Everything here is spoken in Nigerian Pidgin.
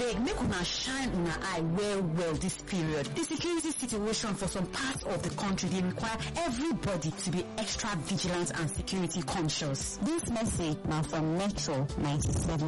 Abeg, make una shine una eye well this period. The security situation for some parts of the country dey require everybody to be extra vigilant and security conscious. This message now from Metro 97.